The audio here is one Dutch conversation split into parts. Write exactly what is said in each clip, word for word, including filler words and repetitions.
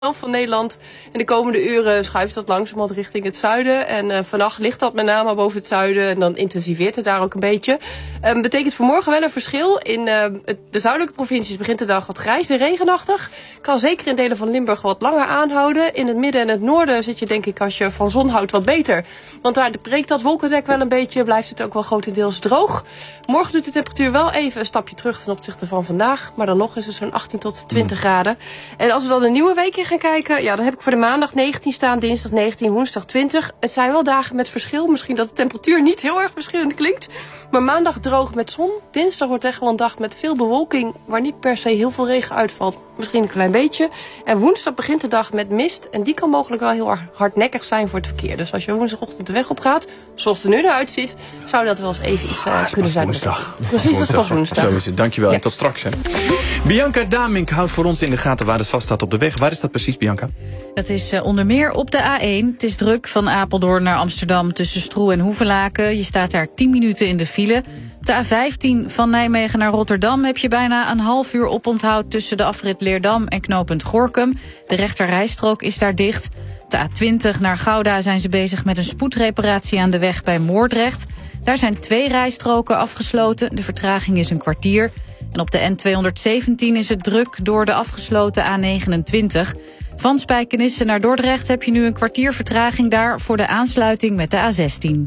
van Nederland. In de komende uren schuift dat langzamerhand richting het zuiden. En uh, vannacht ligt dat met name boven het zuiden. En dan intensiveert het daar ook een beetje. Um, betekent voor morgen wel een verschil. In uh, de zuidelijke provincies begint de dag wat grijs en regenachtig. Kan zeker in delen van Limburg wat langer aanhouden. In het midden en het noorden zit je denk ik als je van zon houdt wat beter. Want daar breekt dat wolkendek wel een beetje. Blijft het ook wel grotendeels droog. Morgen doet de temperatuur wel even een stapje terug ten opzichte van vandaag. Maar dan nog is het zo'n achttien tot twintig mm. graden. En als we dan een nieuwe week in gaan kijken, ja, dan heb ik voor de maandag negentien staan, dinsdag negentien, woensdag twintig. Het zijn wel dagen met verschil. Misschien dat de temperatuur niet heel erg verschillend klinkt. Maar maandag droog met zon. Dinsdag wordt echt wel een dag met veel bewolking, waar niet per se heel veel regen uitvalt. Misschien een klein beetje. En woensdag begint de dag met mist. En die kan mogelijk wel heel erg hardnekkig zijn voor het verkeer. Dus als je woensdagochtend de weg op gaat, zoals het er nu eruit ziet, zou dat wel eens even iets uh, kunnen zijn. Woensdag. Precies, dat is pas woensdag. Zo is het. Dankjewel. Ja. En tot straks. Hè. Bianca Damink houdt voor ons in de gaten waar het vast staat op de weg. Waar is dat precies, Bianca? Dat is uh, onder meer op de A één. Het is druk van Apeldoorn naar Amsterdam tussen Stroe en Hoevelaken. Je staat daar tien minuten in de file. Op de A vijftien van Nijmegen naar Rotterdam heb je bijna een half uur oponthoud tussen de afrit Leerdam en knooppunt Gorinchem. De rechterrijstrook is daar dicht. Op de A twintig naar Gouda zijn ze bezig met een spoedreparatie aan de weg bij Moordrecht. Daar zijn twee rijstroken afgesloten. De vertraging is een kwartier. En op de N tweehonderdzeventien is het druk door de afgesloten A negenentwintig. Van Spijkenisse naar Dordrecht heb je nu een kwartier vertraging daar voor de aansluiting met de A zestien.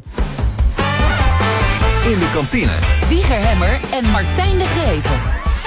In de kantine. Wieger Hemmer en Martijn de Greven.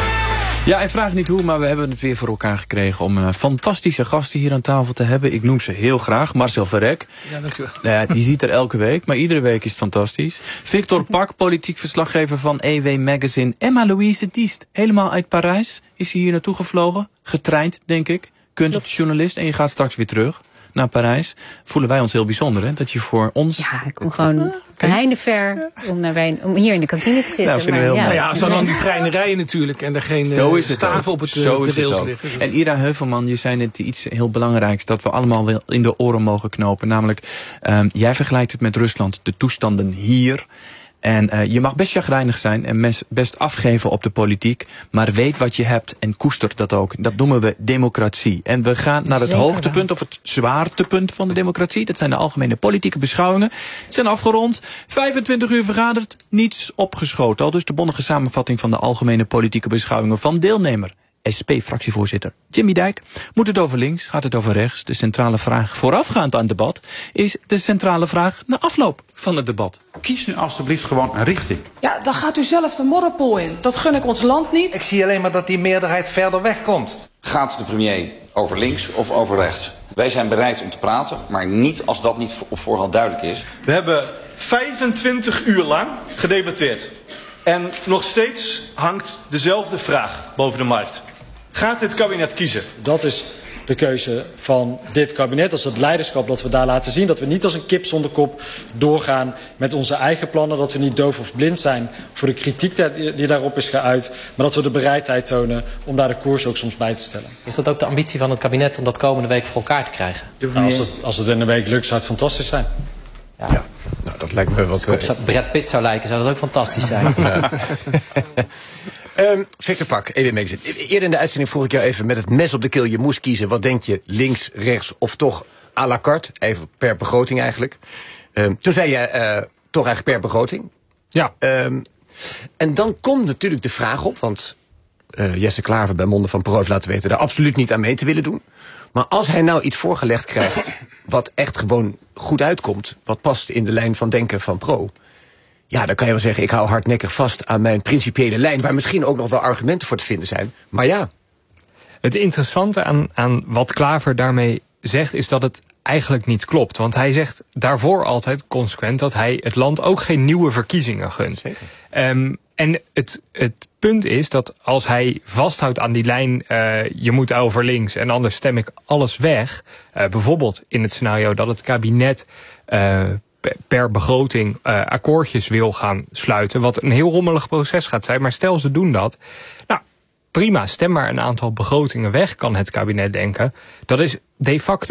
Ja, en vraag niet hoe, maar we hebben het weer voor elkaar gekregen om uh, fantastische gasten hier aan tafel te hebben. Ik noem ze heel graag. Marcel Verrek. Ja, dankjewel. Uh, die ziet er elke week, maar iedere week is het fantastisch. Victor Pak, politiek verslaggever van E W Magazine. Emma-Louise Diest, helemaal uit Parijs. Is hij hier naartoe gevlogen? Getraind, denk ik. Kunstjournalist. En je gaat straks weer terug naar Parijs. Voelen wij ons heel bijzonder, hè? Dat je voor ons... Ja, ik kom gewoon een heinever om, naar wij, om hier in de kantine te zitten. Nou, vinden we heel maar, mooi. Nou ja, zo dan die treinen rijden natuurlijk en er geen Zo is het staven ook. op het Zo uh, is het rails ook. liggen. En Ira Heuvelman, je zei net iets heel belangrijks dat we allemaal wel in de oren mogen knopen. Namelijk, um, jij vergelijkt het met Rusland, de toestanden hier. En uh, je mag best chagrijnig zijn en mes, best afgeven op de politiek. Maar weet wat je hebt en koester dat ook. Dat noemen we democratie. En we gaan naar het Zeker hoogtepunt of het zwaartepunt van de democratie. Dat zijn de algemene politieke beschouwingen. Zijn afgerond. vijfentwintig uur vergaderd. Niets opgeschoten. Al dus de bondige samenvatting van de algemene politieke beschouwingen van deelnemer. S P-fractievoorzitter Jimmy Dijk. Moet het over links? Gaat het over rechts? De centrale vraag voorafgaand aan het debat is de centrale vraag na afloop van het debat. Kies nu alstublieft gewoon een richting. Ja, dan gaat u zelf de modderpoel in. Dat gun ik ons land niet. Ik zie alleen maar dat die meerderheid verder weg komt. Gaat de premier over links of over rechts? Wij zijn bereid om te praten, maar niet als dat niet op voorhand duidelijk is. We hebben vijfentwintig uur lang gedebatteerd. En nog steeds hangt dezelfde vraag boven de markt. Gaat dit kabinet kiezen? Dat is de keuze van dit kabinet. Dat is het leiderschap dat we daar laten zien. Dat we niet als een kip zonder kop doorgaan met onze eigen plannen. Dat we niet doof of blind zijn voor de kritiek die daarop is geuit. Maar dat we de bereidheid tonen om daar de koers ook soms bij te stellen. Is dat ook de ambitie van het kabinet om dat komende week voor elkaar te krijgen? Nou, als, het, als het in een week lukt zou het fantastisch zijn. Ja. Ja, nou, dat lijkt me wat... Als het op Brad Pitt zou lijken, zou dat ook fantastisch zijn. Ja. um, Victor Pak, E W Magazine. Eerder in de uitzending vroeg ik jou even met het mes op de keel. Je moest kiezen, wat denk je, links, rechts of toch à la carte? Even per begroting eigenlijk. Um, toen zei je uh, toch eigenlijk per begroting. Ja. Um, en dan komt natuurlijk de vraag op, want uh, Jesse Klaver bij monden van Pro heeft laten weten daar absoluut niet aan mee te willen doen. Maar als hij nou iets voorgelegd krijgt wat echt gewoon goed uitkomt, wat past in de lijn van denken van Pro, ja, dan kan je wel zeggen, ik hou hardnekkig vast aan mijn principiële lijn, waar misschien ook nog wel argumenten voor te vinden zijn. Maar ja. Het interessante aan, aan wat Klaver daarmee zegt, is dat het eigenlijk niet klopt. Want hij zegt daarvoor altijd consequent dat hij het land ook geen nieuwe verkiezingen gunt. Um, en het, het punt is dat als hij vasthoudt aan die lijn, uh, je moet over links en anders stem ik alles weg. Uh, bijvoorbeeld in het scenario dat het kabinet uh, per begroting uh, akkoordjes wil gaan sluiten, wat een heel rommelig proces gaat zijn. Maar stel ze doen dat, nou prima, stem maar een aantal begrotingen weg, kan het kabinet denken. Dat is de facto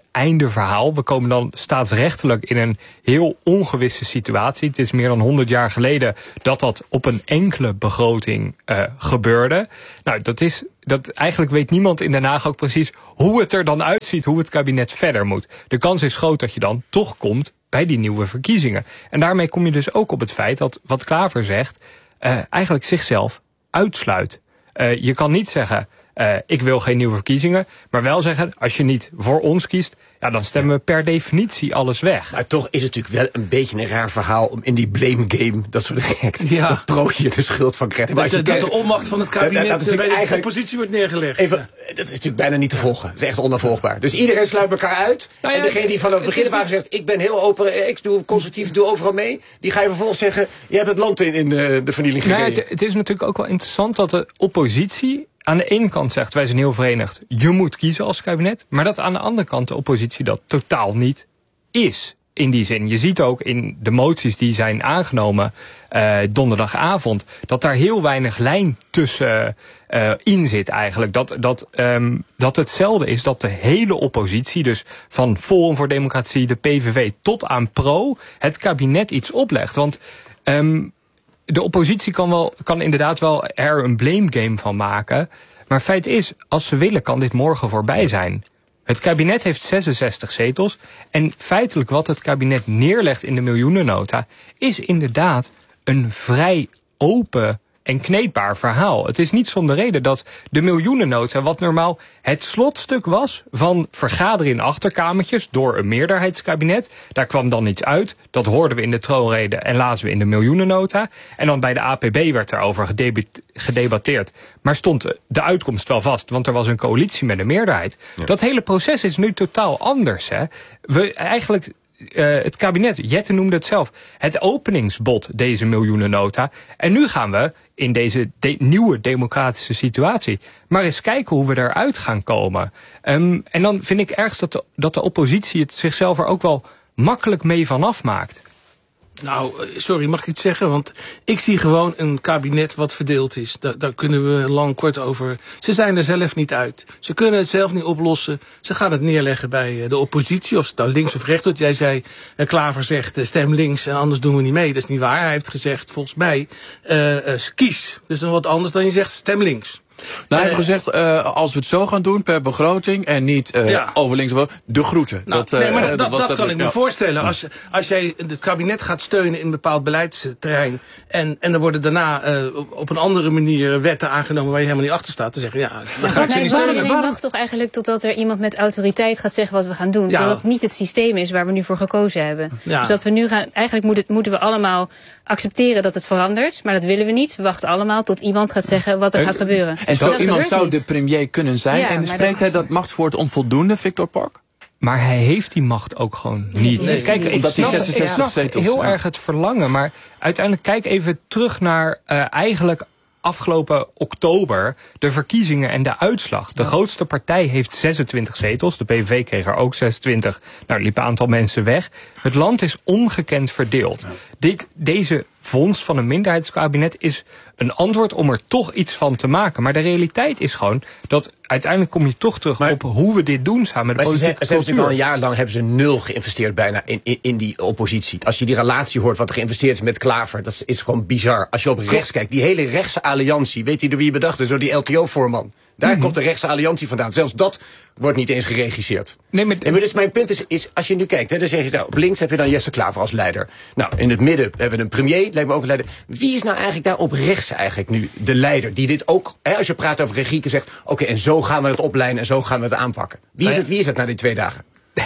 einde verhaal. We komen dan staatsrechtelijk in een heel ongewisse situatie. Het is meer dan honderd jaar geleden dat dat op een enkele begroting uh, gebeurde. Nou, dat is, dat eigenlijk weet niemand in Den Haag ook precies hoe het er dan uitziet, hoe het kabinet verder moet. De kans is groot dat je dan toch komt bij die nieuwe verkiezingen. En daarmee kom je dus ook op het feit dat wat Klaver zegt, uh, eigenlijk zichzelf uitsluit. Uh, je kan niet zeggen, uh, ik wil geen nieuwe verkiezingen, maar wel zeggen, als je niet voor ons kiest, ja, dan stemmen we per definitie alles weg. Maar toch is het natuurlijk wel een beetje een raar verhaal om in die blame game, dat soort gek, ja. dat pro je de schuld van krijgt. Dat, dat, dat de onmacht van het kabinet dat, dat bij de oppositie wordt neergelegd. Even, dat is natuurlijk bijna niet te volgen. Dat is echt onafvolgbaar. Dus iedereen sluit elkaar uit. Nou ja, en degene die vanaf het begin af aan zegt, ik ben heel open, ik doe constructief, doe overal mee, die ga je vervolgens zeggen, je hebt het land in, in de, de vernieling gereden. Nou, het, het is natuurlijk ook wel interessant dat de oppositie aan de ene kant zegt, wij zijn heel verenigd, je moet kiezen als kabinet. Maar dat aan de andere kant de oppositie dat totaal niet is. In die zin, je ziet ook in de moties die zijn aangenomen uh, donderdagavond, dat daar heel weinig lijn tussen uh, in zit eigenlijk. Dat, dat, um, dat hetzelfde is dat de hele oppositie, dus van Forum voor Democratie, de P V V tot aan Pro, het kabinet iets oplegt. Want um, de oppositie kan, wel, kan inderdaad wel er een blame game van maken. Maar feit is, als ze willen, kan dit morgen voorbij zijn. Het kabinet heeft zesenzestig zetels. En feitelijk wat het kabinet neerlegt in de miljoenennota is inderdaad een vrij open en kneedbaar verhaal. Het is niet zonder reden dat de miljoenennota, wat normaal het slotstuk was van vergaderen in achterkamertjes door een meerderheidskabinet, daar kwam dan iets uit. Dat hoorden we in de troonrede en lazen we in de miljoenennota. En dan bij de A P B werd erover gedebatteerd. Maar stond de uitkomst wel vast, want er was een coalitie met een meerderheid. Ja. Dat hele proces is nu totaal anders. Hè. We eigenlijk Uh, het kabinet, Jette noemde het zelf, het openingsbod, deze miljoenennota. En nu gaan we in deze de- nieuwe democratische situatie maar eens kijken hoe we eruit gaan komen. Um, en dan vind ik ergens dat de, dat de oppositie het zichzelf er ook wel makkelijk mee vanaf maakt. Nou, sorry, mag ik iets zeggen? Want ik zie gewoon een kabinet wat verdeeld is. Daar, daar kunnen we lang kort over. Ze zijn er zelf niet uit. Ze kunnen het zelf niet oplossen. Ze gaan het neerleggen bij de oppositie, of het nou links of rechts wordt. Jij zei, uh, Klaver zegt, uh, stem links en anders doen we niet mee. Dat is niet waar. Hij heeft gezegd, volgens mij, uh, uh, kies. Dus dan wat anders dan je zegt, stem links. Nou, hij heeft gezegd, uh, als we het zo gaan doen per begroting en niet uh, ja. over links, de groeten. Nou, dat, uh, nee, maar dat, dat, dat, dat kan dat, ik me ja. voorstellen. Als, als jij het kabinet gaat steunen in een bepaald beleidsterrein en, en er worden daarna uh, op een andere manier wetten aangenomen waar je helemaal niet achter staat, te zeggen, ja, dan ga ik ze niet steunen. Iedereen wacht toch eigenlijk totdat er iemand met autoriteit gaat zeggen wat we gaan doen. Ja. Zodat het niet het systeem is waar we nu voor gekozen hebben. Ja. Dus dat we nu gaan, eigenlijk moet het, moeten we allemaal accepteren dat het verandert, maar dat willen we niet. We wachten allemaal tot iemand gaat zeggen wat er en, gaat gebeuren. En zo iemand zou niet de premier kunnen zijn. Ja, en spreekt dat hij dat machtswoord onvoldoende, Victor Park? Maar hij heeft die macht ook gewoon niet. Nee, kijk, nee, ik dat snap, zesenzestig ik snap zetels, heel ja. erg het verlangen. Maar uiteindelijk kijk even terug naar uh, eigenlijk afgelopen oktober de verkiezingen en de uitslag. De ja. grootste partij heeft zesentwintig zetels. De P V V kreeg er ook zesentwintig. Nou, er liep een aantal mensen weg. Het land is ongekend verdeeld. Ja. Dit, deze vondst van een minderheidskabinet is een antwoord om er toch iets van te maken. Maar de realiteit is gewoon dat uiteindelijk kom je toch terug maar, op hoe we dit doen samen met de politieke cultuur. Ze hebben natuurlijk al een jaar lang hebben ze nul geïnvesteerd bijna in, in, in die oppositie. Als je die relatie hoort wat er geïnvesteerd is met Klaver, dat is, is gewoon bizar. Als je op rechts kijkt, die hele rechtse alliantie, weet je door wie je bedacht is? Door die L T O-voorman. Daar mm-hmm. komt de rechtse alliantie vandaan. Zelfs dat wordt niet eens geregisseerd. Nee, maar, en dus mijn punt is, is, als je nu kijkt, hè, dan zeg je, nou, op links heb je dan Jesse Klaver als leider. Nou, in het midden hebben we een premier, lijkt me ook een leider. Wie is nou eigenlijk daar op rechts eigenlijk nu de leider? Die dit ook, hè, als je praat over regie, zegt, oké, okay, en zo gaan we het opleiden en zo gaan we het aanpakken. Wie is het, wie is het na die twee dagen?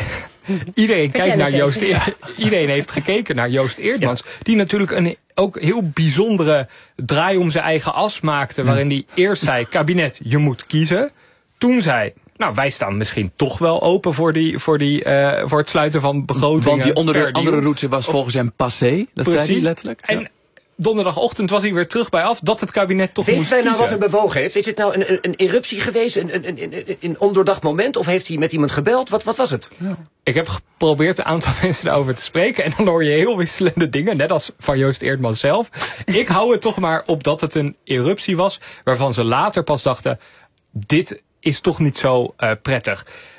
Iedereen kijkt naar Joost Eer, Iedereen heeft gekeken naar Joost Eerdmans. Ja. Die natuurlijk een ook heel bijzondere draai om zijn eigen as maakte. Waarin hij eerst zei, kabinet, je moet kiezen. Toen zei, nou, wij staan misschien toch wel open voor, die, voor, die, uh, voor het sluiten van begrotingen. Want die andere, andere route was volgens hem passé. Dat precies. zei hij letterlijk. En ja. donderdagochtend was hij weer terug bij af dat het kabinet toch Weet moest kiezen. Weet wij kiezen. nou wat hem bewogen heeft? Is het nou een, een, een eruptie geweest? Een, een, een, een, een ondoordacht moment? Of heeft hij met iemand gebeld? Wat, wat was het? Ja. Ik heb geprobeerd een aantal mensen daarover te spreken. En dan hoor je heel wisselende dingen. Net als van Joost Eerdmans zelf. Ik hou het toch maar op dat het een eruptie was. Waarvan ze later pas dachten, dit is toch niet zo uh, prettig.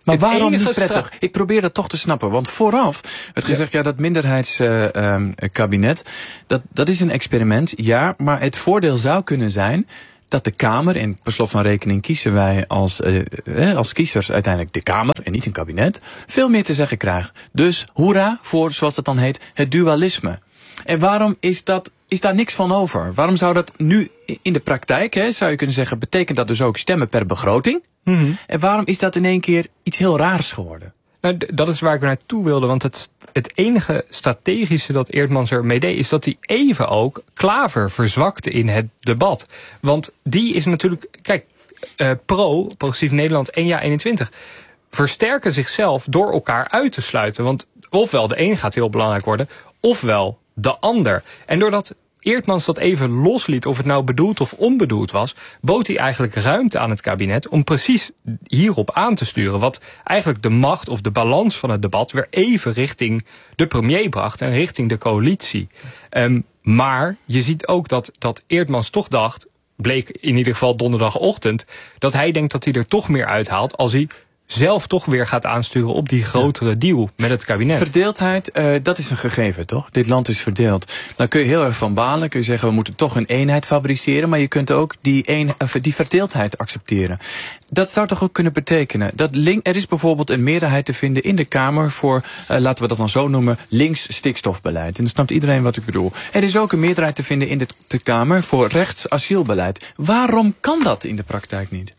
Maar het waarom niet enige prettig? stra- Ik probeer dat toch te snappen. Want vooraf werd gezegd, ja, dat minderheidskabinet, uh, um, dat, dat is een experiment. Ja, maar het voordeel zou kunnen zijn dat de Kamer, en per slot van rekening kiezen wij als, uh, als kiezers uiteindelijk de Kamer en niet een kabinet, veel meer te zeggen krijgt. Dus hoera voor, zoals dat dan heet, het dualisme. En waarom is dat, is daar niks van over? Waarom zou dat nu in de praktijk, hè, zou je kunnen zeggen, betekent dat dus ook stemmen per begroting? Mm-hmm. En waarom is dat in één keer iets heel raars geworden? Nou, d- dat is waar ik naartoe wilde, want het, het enige strategische dat Eerdmans ermee deed, is dat hij even ook Klaver verzwakte in het debat. Want die is natuurlijk, kijk, uh, Pro, Progressief Nederland en Ja eenentwintig, versterken zichzelf door elkaar uit te sluiten. Want ofwel de een gaat heel belangrijk worden, ofwel de ander. En doordat Eerdmans dat even losliet, of het nou bedoeld of onbedoeld was, bood hij eigenlijk ruimte aan het kabinet om precies hierop aan te sturen. Wat eigenlijk de macht of de balans van het debat weer even richting de premier bracht en richting de coalitie. Um, maar je ziet ook dat, dat Eerdmans toch dacht, bleek in ieder geval donderdagochtend, dat hij denkt dat hij er toch meer uithaalt als hij zelf toch weer gaat aansturen op die grotere deal met het kabinet. Verdeeldheid, uh, dat is een gegeven, toch? Dit land is verdeeld. Dan kun je heel erg van balen. Kun je zeggen, we moeten toch een eenheid fabriceren. Maar je kunt ook die, een, uh, die verdeeldheid accepteren. Dat zou toch ook kunnen betekenen dat link, er is bijvoorbeeld een meerderheid te vinden in de Kamer voor, uh, laten we dat dan zo noemen, links stikstofbeleid. En dan snapt iedereen wat ik bedoel. Er is ook een meerderheid te vinden in de, de Kamer voor rechts asielbeleid. Waarom kan dat in de praktijk niet?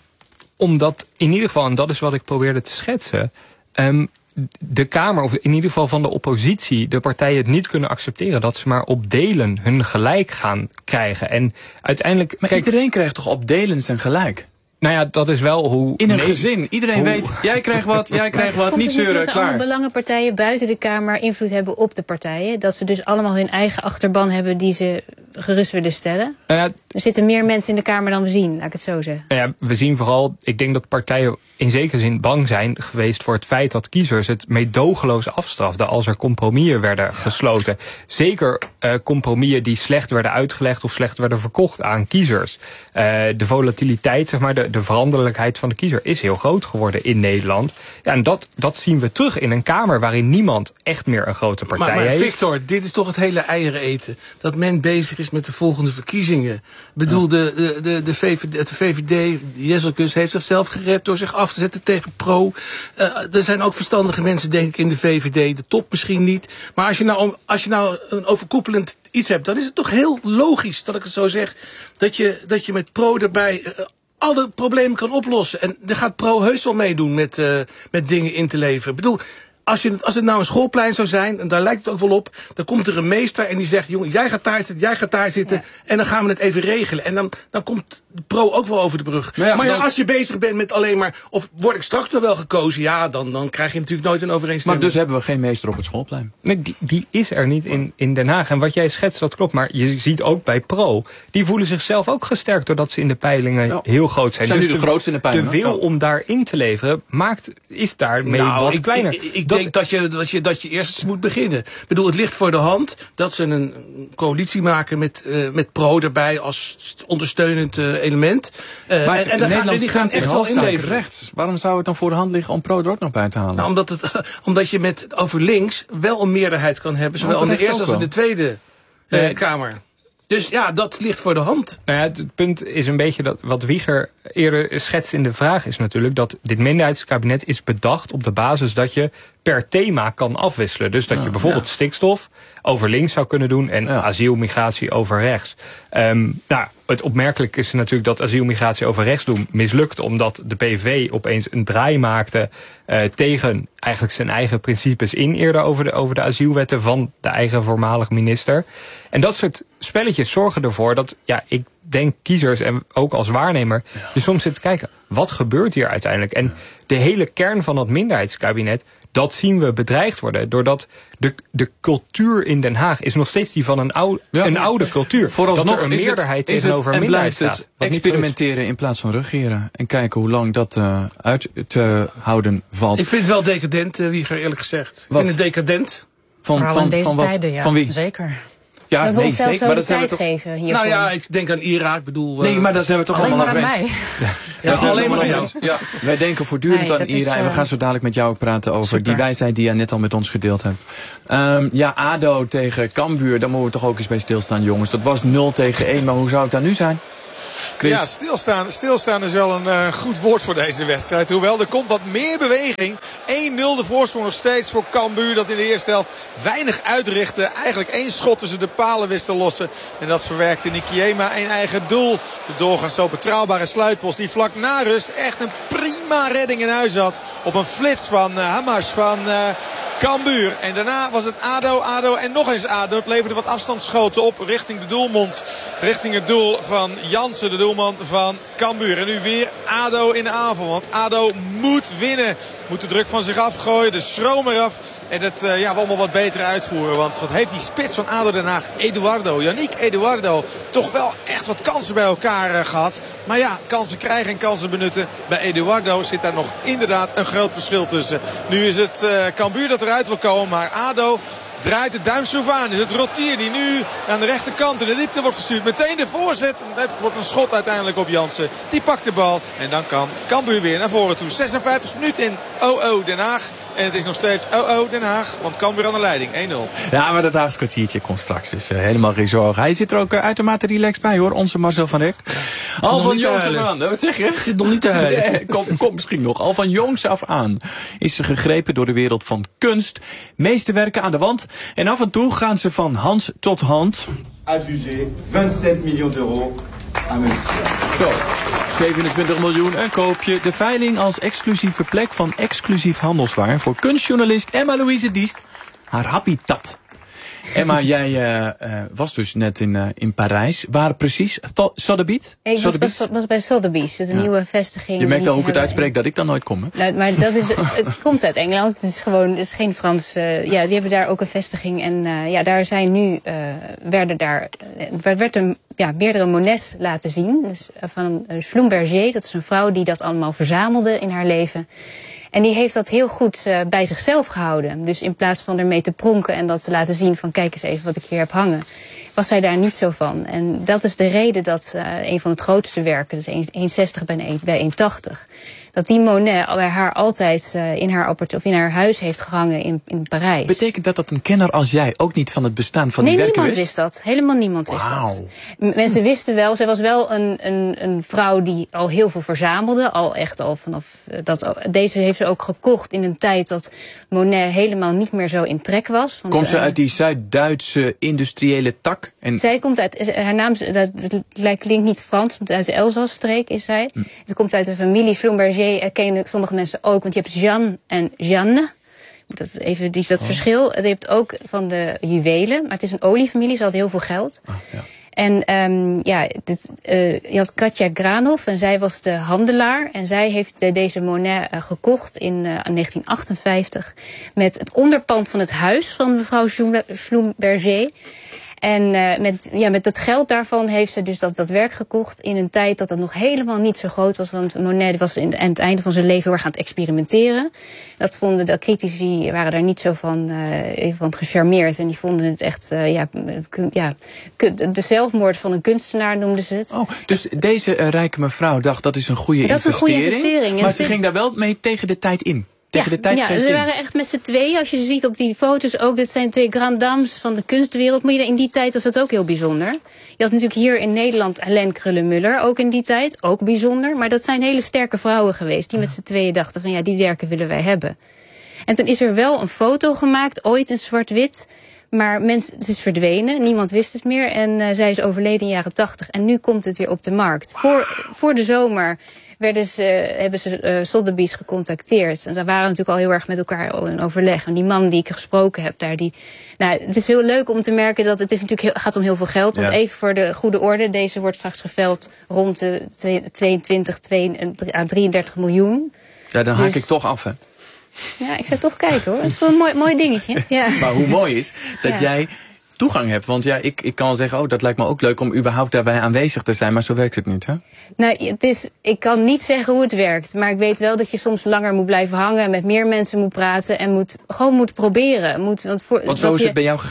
Omdat in ieder geval, en dat is wat ik probeerde te schetsen, um, de Kamer, of in ieder geval van de oppositie, de partijen het niet kunnen accepteren dat ze maar op delen hun gelijk gaan krijgen. En uiteindelijk. Maar kijk, iedereen krijgt toch op delen zijn gelijk? Nou ja, dat is wel hoe. In een nee, gezin. Iedereen hoe, weet, jij krijgt wat, jij krijgt wat, Komt niet het zeuren, dat klaar. allemaal belangenpartijen buiten de Kamer invloed hebben op de partijen? Dat ze dus allemaal hun eigen achterban hebben die ze gerust willen stellen? Nou ja, er zitten meer mensen in de Kamer dan we zien, laat ik het zo zeggen. Nou ja, we zien vooral, ik denk dat partijen in zekere zin bang zijn geweest voor het feit dat kiezers het meedogenloos afstraften als er compromissen werden ja. gesloten. Zeker uh, compromissen die slecht werden uitgelegd of slecht werden verkocht aan kiezers. Uh, de volatiliteit, zeg maar, de, de veranderlijkheid van de kiezer is heel groot geworden in Nederland. Ja, en dat, dat zien we terug in een Kamer waarin niemand echt meer een grote partij maar, maar heeft. Victor, dit is toch het hele eieren eten. Dat men bezig is met de volgende verkiezingen. Ik bedoel, ja. de, de, de, de, V V D, de V V D, Jesselkus heeft zichzelf gered door zich af te zetten tegen Pro. Uh, er zijn ook verstandige mensen, denk ik, in de V V D. De top misschien niet. Maar als je nou, als je nou een overkoepelend iets hebt, dan is het toch heel logisch, dat ik het zo zeg, dat je, dat je met Pro erbij uh, alle problemen kan oplossen. En daar gaat Pro heus wel meedoen met, uh, met dingen in te leveren. Ik bedoel, Als, je, als het nou een schoolplein zou zijn, en daar lijkt het ook wel op, dan komt er een meester en die zegt, jongen, jij gaat daar zitten, jij gaat daar zitten, ja. en dan gaan we het even regelen. En dan, dan komt de Pro ook wel over de brug. Maar, ja, maar ja, dan, als je bezig bent met alleen maar, of word ik straks nog wel gekozen, ja, dan, dan krijg je natuurlijk nooit een overeenstemming. Maar dus hebben we geen meester op het schoolplein? Nee, die, die is er niet in, in Den Haag. En wat jij schetst, dat klopt. Maar je ziet ook bij Pro, die voelen zichzelf ook gesterkt doordat ze in de peilingen ja. heel groot zijn. Zijn dus nu de, de grootste in de peilingen? De wil oh. om daarin te leveren, maakt, is daarmee nou, wat ik, kleiner. Ik, ik, ik dat, denk dat je, dat, je, dat je eerst moet beginnen. Ik bedoel, het ligt voor de hand dat ze een coalitie maken met, uh, met Pro erbij als ondersteunend uh, element. Uh, maar en, en Nederland die gaan echt wel inleveren. Rechts. Waarom zou het dan voor de hand liggen om Pro er ook nog bij te halen? Nou, omdat, het, omdat je met over links wel een meerderheid kan hebben, zowel in de eerste als in de tweede uh, Kamer. Dus ja, dat ligt voor de hand. Nou ja, het punt is een beetje dat wat Wieger eerder schetst in de vraag is natuurlijk dat dit minderheidskabinet is bedacht op de basis dat je per thema kan afwisselen. Dus dat je bijvoorbeeld ja. stikstof over links zou kunnen doen en ja. asiel, migratie over rechts. Um, nou, het opmerkelijke is natuurlijk dat asiel, migratie over rechts doen mislukt omdat de P V V opeens een draai maakte uh, tegen eigenlijk zijn eigen principes in eerder over de, over de asielwetten van de eigen voormalig minister. En dat soort spelletjes zorgen ervoor dat, ja, ik denk kiezers en ook als waarnemer ja. je soms zit te kijken, wat gebeurt hier uiteindelijk? En de hele kern van dat minderheidskabinet, dat zien we bedreigd worden. Doordat de, de cultuur in Den Haag is nog steeds die van een, oude, ja, een oude cultuur. Vooralsnog dat er een meerderheid is het, tegenover en minderheid blijft staat. Het experimenteren in plaats van regeren. En kijken hoe lang dat uh, uit te houden valt. Ik vind het wel decadent, uh, Wieger, eerlijk gezegd. Ik wat? vind het decadent. Van, van, van, deze van, wat? tijden, ja. Van wie? Zeker. Ja, dat we nee, onszelf zeker, zo maar de dat zijn we tijd toch... geven hiervoor. Nou ja, ik denk aan Irak, bedoel... Nee, maar daar zijn we toch alleen allemaal maar aan aan mij. Ja, Ja, alleen maar aan jou. Ja. Wij denken voortdurend Nee, aan dat is, Ira en we uh, gaan zo dadelijk met jou ook praten over super. die wijsheid die jij net al met ons gedeeld hebt. Um, ja, A D O tegen Cambuur, daar moeten we toch ook eens bij stilstaan, jongens. Dat was nul tegen één, maar hoe zou het daar nu zijn? Chris? Ja, stilstaan, stilstaan is wel een uh, goed woord voor deze wedstrijd. Hoewel, er komt wat meer beweging. één nul de voorsprong nog steeds voor Cambuur. Dat in de eerste helft weinig uitrichtte. Eigenlijk één schot tussen de palen wist te lossen. En dat verwerkte Nikiema een eigen doel. De doorgaans zo betrouwbare sluitpost die vlak na rust echt een prima redding in huis had. Op een flits van uh, Hamas van... Uh, Cambuur. En daarna was het A D O, A D O en nog eens A D O. Het leverde wat afstandsschoten op richting de doelmond. Richting het doel van Jansen, de doelman van Cambuur. En nu weer A D O in de aanval. Want A D O moet winnen. Moet de druk van zich afgooien. De schroom eraf. En het uh, ja, allemaal wat beter uitvoeren. Want wat heeft die spits van A D O Den Haag, Eduardo, Yannick Eduardo, toch wel echt wat kansen bij elkaar uh, gehad. Maar ja, kansen krijgen en kansen benutten. Bij Eduardo zit daar nog inderdaad een groot verschil tussen. Nu is het uh, Cambuur dat eruit wil komen. Maar A D O draait de duimschroef aan. Is het Rotier die nu aan de rechterkant in de diepte wordt gestuurd. Meteen de voorzet. Het wordt een schot uiteindelijk op Jansen. Die pakt de bal. En dan kan Cambuur weer naar voren toe. zesenvijftigste minuut in O O Den Haag. En het is nog steeds O O Den Haag. Want Cambuur aan de leiding. één nul. Ja, maar dat Haagse kwartiertje komt straks. Dus uh, helemaal geen zorgen. Hij zit er ook uh, uitermate relaxed bij, hoor. Onze Marcel van Rek. Ja, al van jongs af aan. Wat zeg je? Ik zit nog niet te huilen. Nee, kom, kom misschien nog. Al van jongs af aan is ze gegrepen door de wereld van kunst. Meeste werken aan de wand. En af en toe gaan ze van hand tot hand. Adjugé vijfentwintig miljoen euro aan monsieur. Zo. zevenentwintig miljoen, een koopje. De veiling als exclusieve plek van exclusief handelswaar voor kunstjournalist Emma Louise Diest. Haar habitat. Emma, jij uh, uh, was dus net in, uh, in Parijs. Waar precies? Sotheby's? Ik was, was, was bij Sotheby's, de ja. nieuwe vestiging. Je merkt al hoe ik het uitspreek dat ik dan nooit kom. Hè? Nou, maar dat is, het komt uit Engeland. Het is gewoon, het is geen Frans. Uh, ja, die hebben daar ook een vestiging. En uh, ja, daar zijn nu, uh, werden daar, uh, werd een, ja, meerdere Monets laten zien. Dus, uh, van uh, Schlumberger, dat is een vrouw die dat allemaal verzamelde in haar leven. En die heeft dat heel goed uh, bij zichzelf gehouden. Dus in plaats van ermee te pronken en dat te laten zien van kijk eens even wat ik hier heb hangen, was zij daar niet zo van. En dat is de reden dat uh, een van het grootste werken, dus één komma zestig bij één komma tachtig, dat die Monet bij haar altijd uh, in haar appart- of in haar huis heeft gehangen in, in Parijs. Betekent dat dat een kenner als jij ook niet van het bestaan van nee, die werken wist? Nee, niemand wist dat. Helemaal niemand wist wow. dat. M- mensen wisten wel, zij was wel een, een, een vrouw die al heel veel verzamelde. Al echt al vanaf dat. Deze heeft ze ook gekocht in een tijd dat Monet helemaal niet meer zo in trek was. Want, komt ze uh, uit die Zuid-Duitse industriële tak? En zij komt uit, haar naam dat, dat klinkt niet Frans, want uit de Elzasstreek is zij. Hm. Ze komt uit de familie Schlumberger. Kennen sommige mensen ook, want je hebt Jeanne en Jeanne. Dat is even die, dat oh. verschil. Je hebt ook van de juwelen, maar het is een oliefamilie, ze had heel veel geld. Oh, ja. En um, ja, dit, uh, je had Katja Granov en zij was de handelaar. En zij heeft uh, deze Monet uh, gekocht in uh, negentien achtenvijftig met het onderpand van het huis van mevrouw Schlumberger. En uh, met, ja, met dat geld daarvan heeft ze dus dat, dat werk gekocht in een tijd dat het nog helemaal niet zo groot was. Want Monet was in, aan het einde van zijn leven heel erg aan het experimenteren. Dat vonden de critici, waren daar niet zo van, uh, van gecharmeerd. En die vonden het echt, uh, ja, ja, de zelfmoord van een kunstenaar noemden ze het. Oh, dus dat, deze uh, rijke mevrouw dacht dat is een goede dat investering. Is een goede investering. Maar ze ging daar wel mee tegen de tijd in. Tegen ja, de ja, ze waren echt met z'n tweeën. Als je ze ziet op die foto's ook, dit zijn twee grand dames van de kunstwereld. Maar in die tijd was dat ook heel bijzonder. Je had natuurlijk hier in Nederland Hélène Krullenmuller, ook in die tijd. Ook bijzonder. Maar dat zijn hele sterke vrouwen geweest die met z'n tweeën dachten van ja, die werken willen wij hebben. En toen is er wel een foto gemaakt, ooit in zwart-wit. Maar mens, het is verdwenen, niemand wist het meer. En uh, zij is overleden in de jaren tachtig. En nu komt het weer op de markt. Voor, voor de zomer werden ze, hebben ze uh, Sotheby's gecontacteerd. En daar waren natuurlijk al heel erg met elkaar in overleg. En die man die ik gesproken heb daar, die, nou, het is heel leuk om te merken dat het is natuurlijk heel, gaat om heel veel geld. Want ja. even voor de goede orde, deze wordt straks geveld rond de tweeëntwintig à drieëndertig miljoen. Ja, dan haak dus, ik toch af, hè? Ja, ik zou toch kijken, hoor. Dat is wel een mooi, mooi dingetje. Ja. Maar hoe mooi is dat ja. jij toegang hebt. Want ja, ik, ik kan wel zeggen, oh, dat lijkt me ook leuk om überhaupt daarbij aanwezig te zijn. Maar zo werkt het niet, hè? Nou, het is, ik kan niet zeggen hoe het werkt. Maar ik weet wel dat je soms langer moet blijven hangen. Met meer mensen moet praten. En moet, gewoon moet proberen. Moet, want voor, want zo is je, het bij jou gegaan?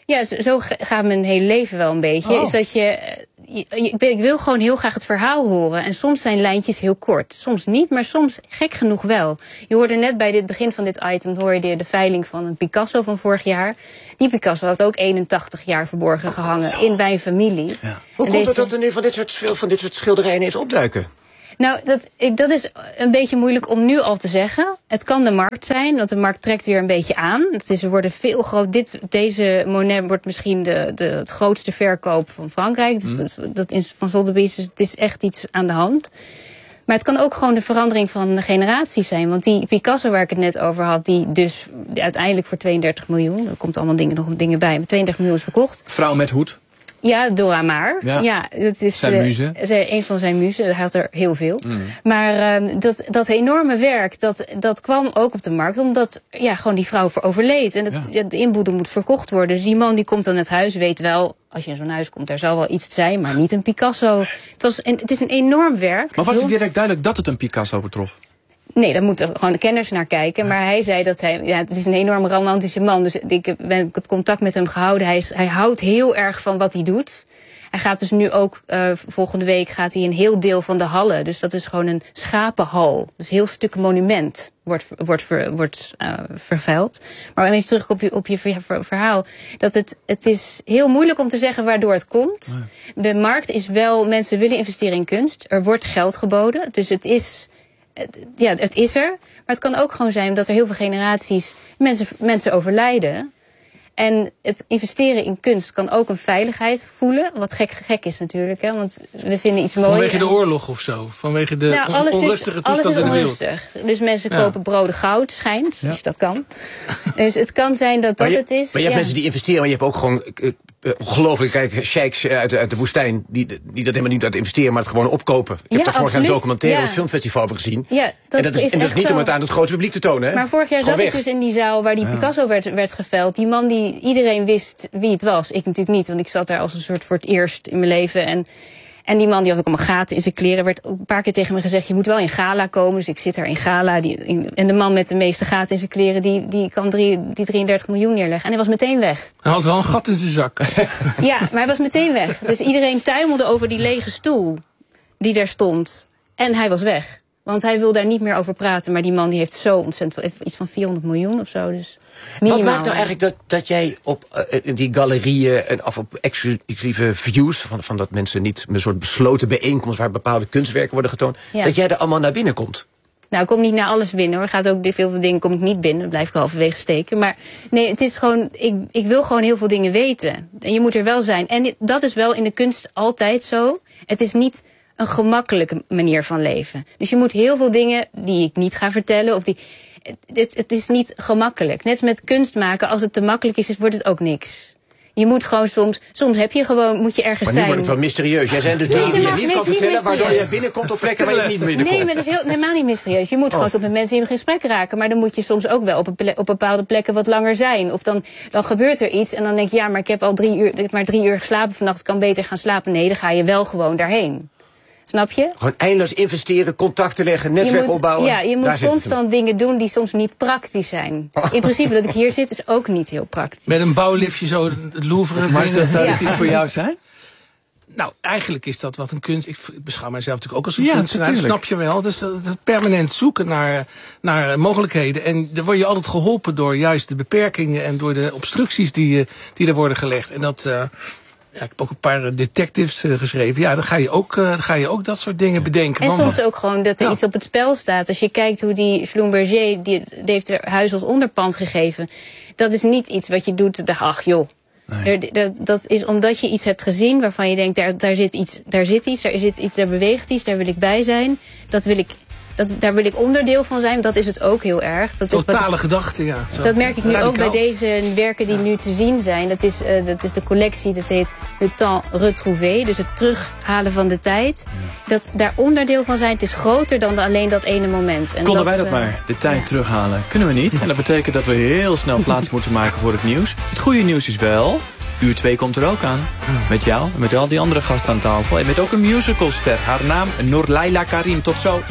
Ja, zo gaat mijn hele leven wel een beetje. Oh. Is dat je, je, ik wil gewoon heel graag het verhaal horen. En soms zijn lijntjes heel kort. Soms niet, maar soms gek genoeg wel. Je hoorde net bij het begin van dit item hoor je de, de veiling van een Picasso van vorig jaar. Die Picasso had ook eenentachtig jaar verborgen gehangen oh, in mijn familie. Ja. Hoe en komt deze... het dat er nu van dit soort, van dit soort schilderijen ineens opduiken? Nou, dat, ik, dat is een beetje moeilijk om nu al te zeggen. Het kan de markt zijn, want de markt trekt weer een beetje aan. Het is, er worden veel groot. Dit, deze Monet wordt misschien de, de het grootste verkoop van Frankrijk. Dus mm. dat, dat is van Sotheby's. Dus het is echt iets aan de hand. Maar het kan ook gewoon de verandering van de generatie zijn. Want die Picasso waar ik het net over had, die dus uiteindelijk voor tweeëndertig miljoen. Er komt allemaal dingen, nog dingen bij. Maar tweeëndertig miljoen is verkocht. Vrouw met hoed. Ja, Dora Maar. Ja, ja dat is zijn muze. Uh, een van zijn muzen. Hij had er heel veel. Mm. Maar uh, dat, dat enorme werk, dat, dat kwam ook op de markt. Omdat ja, gewoon die vrouw overleed. En dat, ja. de inboedel moet verkocht worden. Dus die man die komt aan het huis, weet wel, als je in zo'n huis komt, daar zal wel iets zijn, maar niet een Picasso. Het, was een, het is een enorm werk. Maar was het direct duidelijk dat het een Picasso betrof? Nee, daar moeten gewoon de kenners naar kijken. Maar hij zei dat hij... Ja, het is een enorm romantische man. Dus ik heb, ik heb contact met hem gehouden. Hij, is, hij houdt heel erg van wat hij doet. Hij gaat dus nu ook... Uh, volgende week gaat hij een heel deel van de hallen. Dus dat is gewoon een schapenhal. Dus een heel stuk monument wordt, wordt, ver, wordt uh, vervuild. Maar even terug op je, op je verhaal. Dat het, het is heel moeilijk om te zeggen waardoor het komt. Nee. De markt is wel... Mensen willen investeren in kunst. Er wordt geld geboden. Dus het is... Ja, het is er. Maar het kan ook gewoon zijn dat er heel veel generaties mensen, mensen overlijden. En het investeren in kunst kan ook een veiligheid voelen. Wat gek, gek is natuurlijk, hè, want we vinden iets moois. Vanwege de oorlog of zo? Vanwege de nou, alles on onrustige is, toestand alles is in de wereld? Onrustig. Dus mensen ja. kopen broden goud, schijnt. Ja. Dus dat kan. Dus het kan zijn dat dat je, het is. Maar je hebt ja. mensen die investeren, maar je hebt ook gewoon... Uh, Uh, ongelooflijk rijke sheiks uit, uit de woestijn die, die dat helemaal niet uit investeren, maar het gewoon opkopen. Ik ja, heb daar vorig jaar een documentaire ja. op het filmfestival over gezien. Ja, dat en dat is, is, en dat is niet zo. Om het aan het grote publiek te tonen. Hè? Maar vorig jaar zat weg. ik dus in die zaal waar die ja. Picasso werd, werd geveld. Die man die iedereen wist wie het was. Ik natuurlijk niet, want ik zat daar als een soort voor het eerst in mijn leven. En En die man die had ook allemaal gaten in zijn kleren. Werd ook een paar keer tegen me gezegd, je moet wel in gala komen. Dus ik zit daar in gala. Die, in, en de man met de meeste gaten in zijn kleren, die, die kan drie, die drieëndertig miljoen neerleggen. En hij was meteen weg. Hij had wel een gat in zijn zak. Ja, maar hij was meteen weg. Dus iedereen tuimelde over die lege stoel die daar stond. En hij was weg. Want hij wil daar niet meer over praten. Maar die man die heeft zo ontzettend iets van vierhonderd miljoen of zo. Dus minimaal. Wat maakt nou eigenlijk dat, dat jij op uh, die galerieën en of op exclusieve views, van, van dat mensen niet een soort besloten bijeenkomst waar bepaalde kunstwerken worden getoond, ja. dat jij er allemaal naar binnen komt? Nou, ik kom niet naar alles binnen hoor. Gaat ook veel veel dingen kom ik niet binnen. Dan blijf ik halverwege steken. Maar nee, het is gewoon. Ik, ik wil gewoon heel veel dingen weten. En je moet er wel zijn. En dat is wel in de kunst altijd zo. Het is niet een gemakkelijke manier van leven. Dus je moet heel veel dingen die ik niet ga vertellen, of die. Het, het is niet gemakkelijk. Net met kunst maken, als het te makkelijk is, wordt het ook niks. Je moet gewoon soms, soms heb je gewoon, moet je ergens zijn. Maar nu wordt het wel mysterieus. Jij zijn dus dingen die je niet kan vertellen, waardoor je binnenkomt op plekken waar je niet binnenkomt. Nee, maar dat is heel, helemaal niet mysterieus. Je moet oh. gewoon soms met mensen in gesprek raken. Maar dan moet je soms ook wel op, een plek, op bepaalde plekken wat langer zijn. Of dan, dan gebeurt er iets en dan denk je, ja, maar ik heb al drie uur, ik heb maar drie uur geslapen vannacht, ik kan beter gaan slapen. Nee, dan ga je wel gewoon daarheen. Snap je? Gewoon eindeloos investeren, contacten leggen, netwerk moet, opbouwen. Ja, je moet constant dingen doen die soms niet praktisch zijn. In principe dat ik hier zit is ook niet heel praktisch. Met een bouwliftje zo het Louvre. Maar zou dat iets voor jou zijn? Nou, eigenlijk is dat wat een kunst. Ik beschouw mijzelf natuurlijk ook als een ja, kunstenaar. Snap je wel? Dus dat, dat permanent zoeken naar, naar mogelijkheden. En dan word je altijd geholpen door juist de beperkingen en door de obstructies die, die er worden gelegd. En dat. Uh, Ja, ik heb ook een paar detectives uh, geschreven. Ja, dan ga je ook, uh, dan ga je ook dat soort dingen bedenken. En soms ook gewoon dat er ja. iets op het spel staat. Als je kijkt hoe die Schlumberger, die, die heeft er huis als onderpand gegeven. Dat is niet iets wat je doet, dacht, ach joh. Nee. Er, dat, dat is omdat je iets hebt gezien waarvan je denkt, daar, daar zit iets, daar zit iets, daar zit iets, daar beweegt iets, daar wil ik bij zijn. Dat wil ik. Dat, daar wil ik onderdeel van zijn. Dat is het ook heel erg. Dat Totale gedachte, ja. Zo. Dat merk ik nu Radicaal. ook bij deze werken die ja. nu te zien zijn. Dat is, uh, dat is de collectie, dat heet Le Temps Retrouvé. Dus het terughalen van de tijd. Ja. Dat daar onderdeel van zijn. Het is groter dan alleen dat ene moment. En Konden dat, wij dat uh, maar, de tijd ja. terughalen? Kunnen we niet. En dat betekent dat we heel snel plaats moeten maken voor het nieuws. Het goede nieuws is wel, uur twee komt er ook aan. Met jou en met al die andere gasten aan tafel. En met ook een musicalster. Haar naam Noorlaila Karim. Tot zo.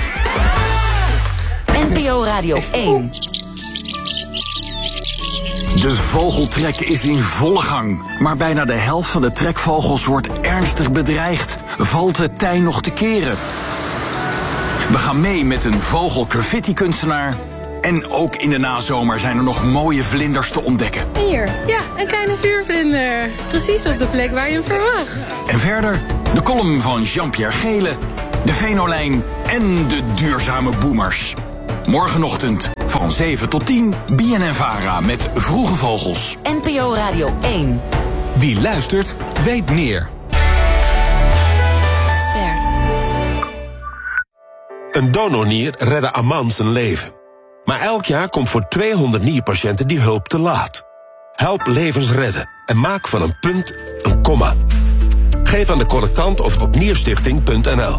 N P O Radio één. De vogeltrek is in volle gang. Maar bijna de helft van de trekvogels wordt ernstig bedreigd. Valt het tij nog te keren? We gaan mee met een vogelgraffiti-kunstenaar. En ook in de nazomer zijn er nog mooie vlinders te ontdekken. Hier, ja, een kleine vuurvlinder. Precies op de plek waar je hem verwacht. En verder de column van Jean-Pierre Gele, de Venolijn en de duurzame boomers. Morgenochtend van zeven tot tien, B N N Vara met Vroege Vogels. N P O Radio één. Wie luistert, weet meer. Ster. Een donornier redde Aman zijn leven. Maar elk jaar komt voor tweehonderd nierpatiënten die hulp te laat. Help levens redden en maak van een punt een komma. Geef aan de collectant of op nierstichting punt n l.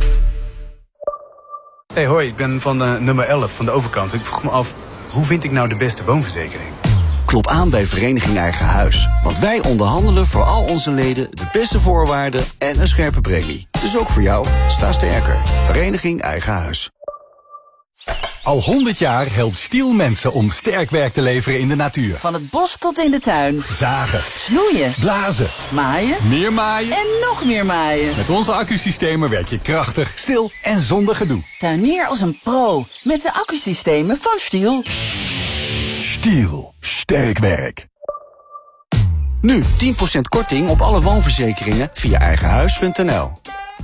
Hey, hoi, ik ben van uh, nummer elf van de overkant. Ik vroeg me af, hoe vind ik nou de beste woonverzekering? Klop aan bij Vereniging Eigen Huis. Want wij onderhandelen voor al onze leden de beste voorwaarden en een scherpe premie. Dus ook voor jou, sta sterker. Vereniging Eigen Huis. Al honderd jaar helpt Stiel mensen om sterk werk te leveren in de natuur. Van het bos tot in de tuin. Zagen. Snoeien. Blazen. Maaien. Meer maaien. En nog meer maaien. Met onze accusystemen werk je krachtig, stil en zonder gedoe. Tuinier als een pro. Met de accusystemen van Stiel. Stiel. Sterk werk. Nu tien procent korting op alle woonverzekeringen via eigenhuis punt n l.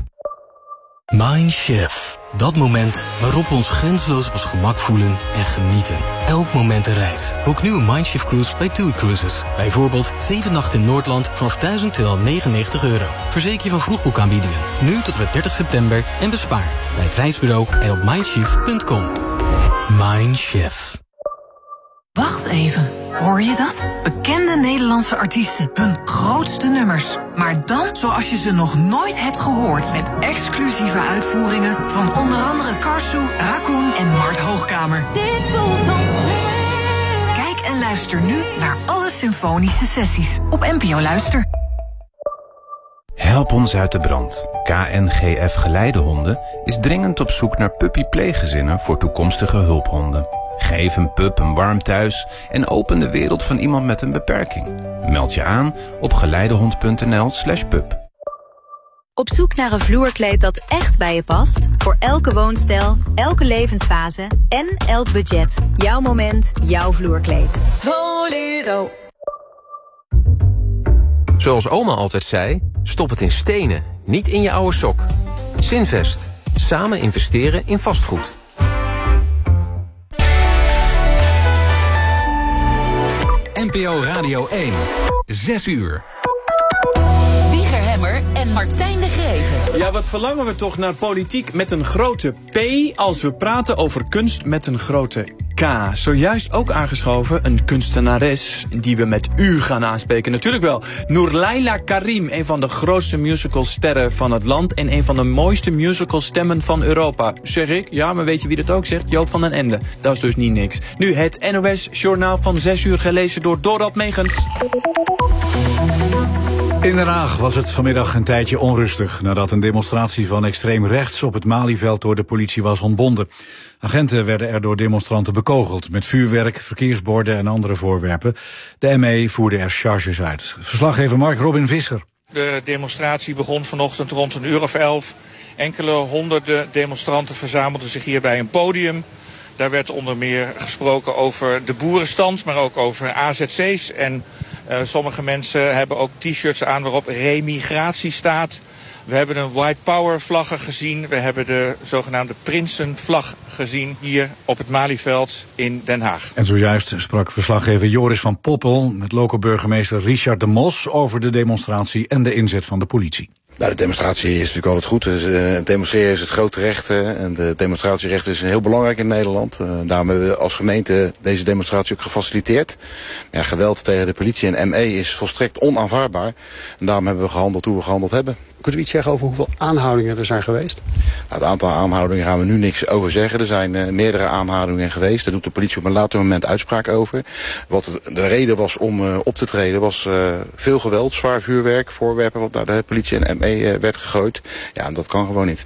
Mindchef. Dat moment waarop we ons grenzeloos op ons gemak voelen en genieten. Elk moment een reis. Boek nu een Mindchef cruise bij TUI Cruises. Bijvoorbeeld zeven nachten in Noordland vanaf duizend tweehonderdnegenennegentig euro. Verzeker je van vroegboekaanbiedingen. Nu tot en met dertig september en bespaar. Bij het reisbureau en op mindchef punt com. Mindchef. Wacht even, hoor je dat? Bekende Nederlandse artiesten, hun grootste nummers. Maar dan zoals je ze nog nooit hebt gehoord. Met exclusieve uitvoeringen van onder andere Karsu, Raccoon en Mart Hoogkamer. Dit voelt als twee. Kijk en luister nu naar alle symfonische sessies op N P O Luister. Help ons uit de brand. K N G F Geleidehonden is dringend op zoek naar puppy-pleeggezinnen voor toekomstige hulphonden. Geef een pup een warm thuis en open de wereld van iemand met een beperking. Meld je aan op geleidehond punt n l slash pup. Op zoek naar een vloerkleed dat echt bij je past? Voor elke woonstijl, elke levensfase en elk budget. Jouw moment, jouw vloerkleed. Voledo. Zoals oma altijd zei, stop het in stenen, niet in je oude sok. Zinvest. Samen investeren in vastgoed. N P O Radio één. Zes uur. Wieger Hemmer en Martijn de Greven. Ja, wat verlangen we toch naar politiek met een grote P als we praten over kunst met een grote K. Zojuist ook aangeschoven een kunstenares die we met u gaan aanspreken. Natuurlijk wel. Noorlaila Karim, een van de grootste musicalsterren van het land en een van de mooiste musicalstemmen van Europa. Zeg ik? Ja, maar weet je wie dat ook zegt? Joop van den Ende. Dat is dus niet niks. Nu het N O S-journaal van zes uur gelezen door Dorad Megens. In Den Haag was het vanmiddag een tijdje onrustig nadat een demonstratie van extreem rechts op het Malieveld door de politie was ontbonden. Agenten werden er door demonstranten bekogeld met vuurwerk, verkeersborden en andere voorwerpen. De M E voerde er charges uit. Verslaggever Mark Robin Visser. De demonstratie begon vanochtend rond een uur of elf. Enkele honderden demonstranten verzamelden zich hier bij een podium. Daar werd onder meer gesproken over de boerenstand, maar ook over A Z C's. En uh, sommige mensen hebben ook t-shirts aan waarop remigratie staat. We hebben een White Power vlaggen gezien. We hebben de zogenaamde Prinsenvlag gezien hier op het Malieveld in Den Haag. En zojuist sprak verslaggever Joris van Poppel met lokale burgemeester Richard de Mos over de demonstratie en de inzet van de politie. Nou, de demonstratie is natuurlijk altijd goed. Dus, uh, demonstreren is het grote recht. Uh, en de demonstratierecht is heel belangrijk in Nederland. Uh, daarom hebben we als gemeente deze demonstratie ook gefaciliteerd. Ja, geweld tegen de politie en M E is volstrekt onaanvaardbaar. En daarom hebben we gehandeld hoe we gehandeld hebben. Kunt u iets zeggen over hoeveel aanhoudingen er zijn geweest? Nou, het aantal aanhoudingen gaan we nu niks over zeggen. Er zijn uh, meerdere aanhoudingen geweest. Daar doet de politie op een later moment uitspraak over. Wat de reden was om uh, op te treden was uh, veel geweld, zwaar vuurwerk, voorwerpen wat naar de politie en M E uh, werd gegooid. Ja, en dat kan gewoon niet.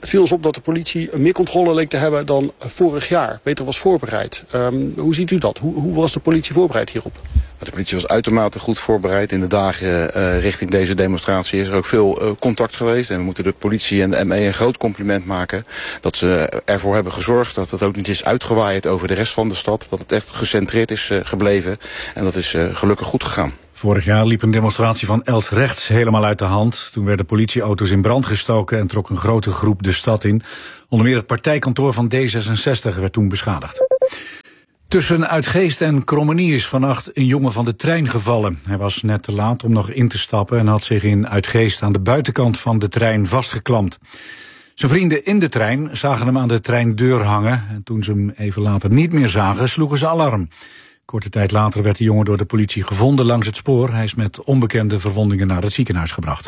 Het viel ons op dat de politie meer controle leek te hebben dan vorig jaar. Beter was voorbereid. Um, hoe ziet u dat? Hoe, hoe was de politie voorbereid hierop? De politie was uitermate goed voorbereid. In de dagen uh, richting deze demonstratie is er ook veel uh, contact geweest. En we moeten de politie en de M E een groot compliment maken. Dat ze ervoor hebben gezorgd dat het ook niet is uitgewaaid over de rest van de stad. Dat het echt gecentreerd is uh, gebleven. En dat is uh, gelukkig goed gegaan. Vorig jaar liep een demonstratie van Els Rechts helemaal uit de hand. Toen werden politieauto's in brand gestoken en trok een grote groep de stad in. Onder meer het partijkantoor van D zesenzestig werd toen beschadigd. Tussen Uitgeest en Krommenie is vannacht een jongen van de trein gevallen. Hij was net te laat om nog in te stappen en had zich in Uitgeest aan de buitenkant van de trein vastgeklampt. Zijn vrienden in de trein zagen hem aan de treindeur hangen. En toen ze hem even later niet meer zagen, sloegen ze alarm. Korte tijd later werd de jongen door de politie gevonden langs het spoor. Hij is met onbekende verwondingen naar het ziekenhuis gebracht.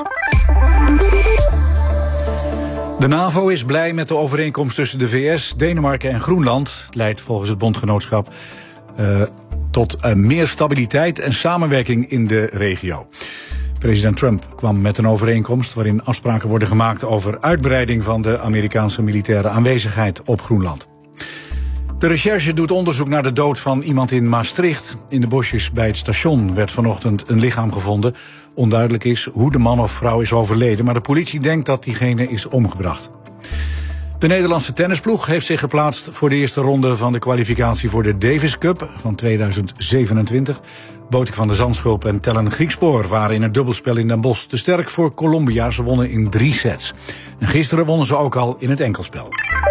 De NAVO is blij met de overeenkomst tussen de V S, Denemarken en Groenland. Het leidt volgens het bondgenootschap uh, tot uh, meer stabiliteit en samenwerking in de regio. President Trump kwam met een overeenkomst waarin afspraken worden gemaakt over uitbreiding van de Amerikaanse militaire aanwezigheid op Groenland. De recherche doet onderzoek naar de dood van iemand in Maastricht. In de bosjes bij het station werd vanochtend een lichaam gevonden. Onduidelijk is hoe de man of vrouw is overleden, maar de politie denkt dat diegene is omgebracht. De Nederlandse tennisploeg heeft zich geplaatst voor de eerste ronde van de kwalificatie voor de Davis Cup van tweeduizend zevenentwintig. Botik van der Zandschulp en Tellen Griekspoor waren in het dubbelspel in Den Bosch te sterk voor Colombia. Ze wonnen in drie sets. En gisteren wonnen ze ook al in het enkelspel.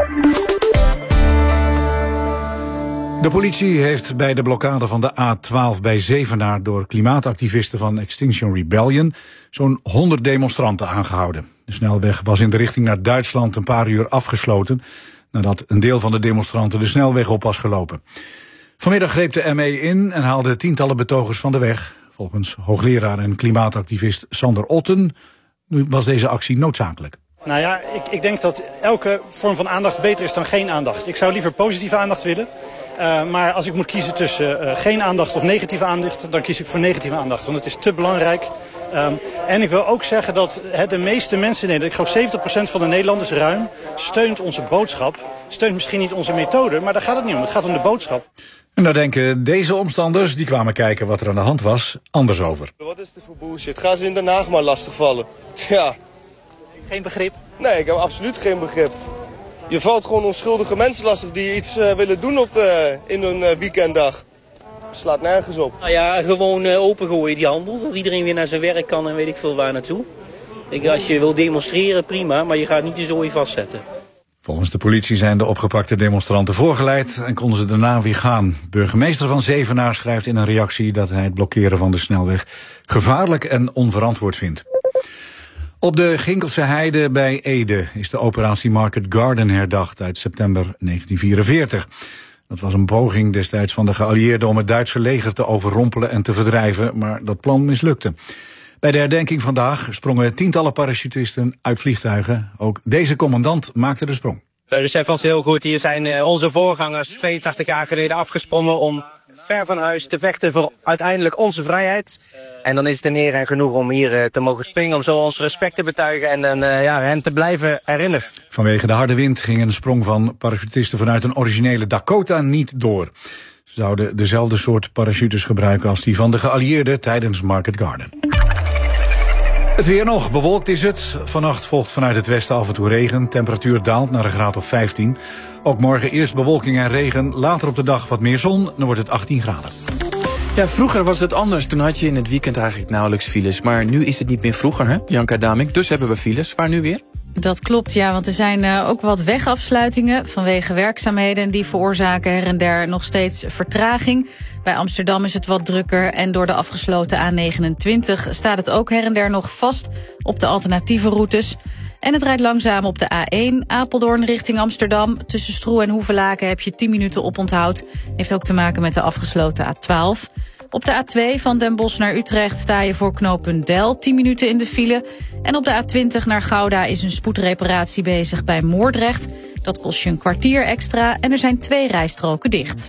De politie heeft bij de blokkade van de A twaalf bij Zevenaar door klimaatactivisten van Extinction Rebellion zo'n honderd demonstranten aangehouden. De snelweg was in de richting naar Duitsland een paar uur afgesloten nadat een deel van de demonstranten de snelweg op was gelopen. Vanmiddag greep de M E in en haalde tientallen betogers van de weg. Volgens hoogleraar en klimaatactivist Sander Otten was deze actie noodzakelijk. Nou ja, ik, ik denk dat elke vorm van aandacht beter is dan geen aandacht. Ik zou liever positieve aandacht willen. Uh, maar als ik moet kiezen tussen uh, geen aandacht of negatieve aandacht, dan kies ik voor negatieve aandacht. Want het is te belangrijk. Um, en ik wil ook zeggen dat he, de meeste mensen in Nederland, ik geloof zeventig procent van de Nederlanders ruim, steunt onze boodschap. Steunt misschien niet onze methode, maar daar gaat het niet om. Het gaat om de boodschap. En daar denken deze omstanders, die kwamen kijken wat er aan de hand was, anders over. Wat is dit voor bullshit? Gaan ze in Den Haag maar lastigvallen? Ja. Geen begrip? Nee, ik heb absoluut geen begrip. Je valt gewoon onschuldige mensen lastig die iets uh, willen doen op de, in hun uh, weekenddag. Slaat nergens op. Nou ja, gewoon uh, opengooien die handel. Dat iedereen weer naar zijn werk kan en weet ik veel waar naartoe. Ik, als je wil demonstreren, prima, maar je gaat niet de zooi vastzetten. Volgens de politie zijn de opgepakte demonstranten voorgeleid en konden ze daarna weer gaan. Burgemeester van Zevenaar schrijft in een reactie dat hij het blokkeren van de snelweg gevaarlijk en onverantwoord vindt. Op de Ginkelse Heide bij Ede is de operatie Market Garden herdacht uit september negentien vierenveertig. Dat was een poging destijds van de geallieerden om het Duitse leger te overrompelen en te verdrijven, maar dat plan mislukte. Bij de herdenking vandaag sprongen tientallen parachutisten uit vliegtuigen. Ook deze commandant maakte de sprong. U zegt vast heel goed, hier zijn onze voorgangers tweeëntachtig jaar geleden afgesprongen om ver van huis te vechten voor uiteindelijk onze vrijheid. En dan is het een eer en genoeg om hier te mogen springen, om zo ons respect te betuigen en dan, uh, ja, hen te blijven herinneren. Vanwege de harde wind ging een sprong van parachutisten vanuit een originele Dakota niet door. Ze zouden dezelfde soort parachutes gebruiken als die van de geallieerden tijdens Market Garden. Het weer nog. Bewolkt is het. Vannacht volgt vanuit het westen af en toe regen. Temperatuur daalt naar een graad of vijftien. Ook morgen eerst bewolking en regen. Later op de dag wat meer zon. Dan wordt het achttien graden. Ja, vroeger was het anders. Toen had je in het weekend eigenlijk nauwelijks files. Maar nu is het niet meer vroeger, hè, Bianca Damink. Dus hebben we files. Waar nu weer? Dat klopt, ja, want er zijn uh, ook wat wegafsluitingen vanwege werkzaamheden. En die veroorzaken her en der nog steeds vertraging. Bij Amsterdam is het wat drukker en door de afgesloten A negenentwintig staat het ook her en der nog vast op de alternatieve routes. En het rijdt langzaam op de A één, Apeldoorn richting Amsterdam. Tussen Stroe en Hoevelaken heb je tien minuten oponthoud. Heeft ook te maken met de afgesloten A twaalf. Op de A twee van Den Bosch naar Utrecht sta je voor knooppunt Del tien minuten in de file. En op de A twintig naar Gouda is een spoedreparatie bezig bij Moordrecht. Dat kost je een kwartier extra en er zijn twee rijstroken dicht.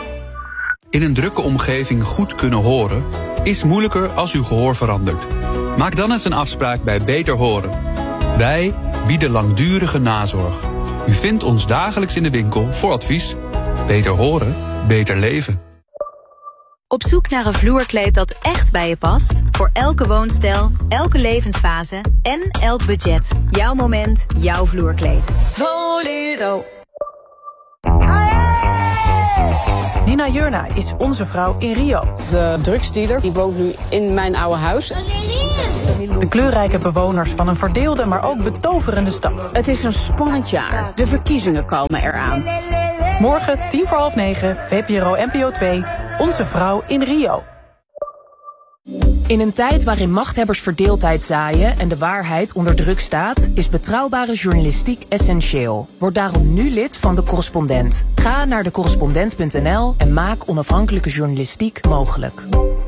In een drukke omgeving goed kunnen horen is moeilijker als uw gehoor verandert. Maak dan eens een afspraak bij Beter Horen. Wij bieden langdurige nazorg. U vindt ons dagelijks in de winkel voor advies. Beter horen, beter leven. Op zoek naar een vloerkleed dat echt bij je past? Voor elke woonstijl, elke levensfase en elk budget. Jouw moment, jouw vloerkleed. Voledo. Nina Jurna is onze vrouw in Rio. De drugsdealer die woont nu in mijn oude huis. De kleurrijke bewoners van een verdeelde, maar ook betoverende stad. Het is een spannend jaar. De verkiezingen komen eraan. Morgen, tien voor half negen, V P R O N P O twee, Onze Vrouw in Rio. In een tijd waarin machthebbers verdeeldheid zaaien en de waarheid onder druk staat, is betrouwbare journalistiek essentieel. Word daarom nu lid van De Correspondent. Ga naar de correspondent punt n l en maak onafhankelijke journalistiek mogelijk.